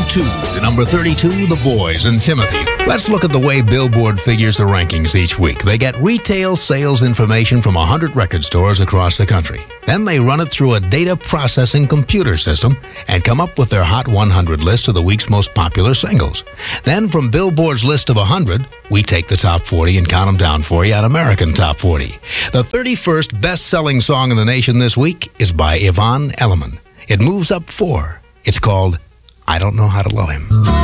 2 to number 32, The Boys and Timothy. Let's look at the way Billboard figures the rankings each week. They get retail sales information from 100 record stores across the country. Then they run it through a data processing computer system and come up with their Hot 100 list of the week's most popular singles. Then from Billboard's list of 100, we take the top 40 and count them down for you at American Top 40. The 31st best-selling song in the nation this week is by Yvonne Elliman. It moves up 4. It's called I Don't Know How to Love Him.